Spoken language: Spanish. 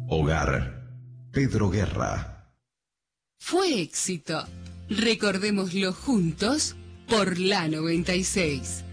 Hogar. Pedro Guerra. Fue éxito. Recordémoslo juntos por la 96.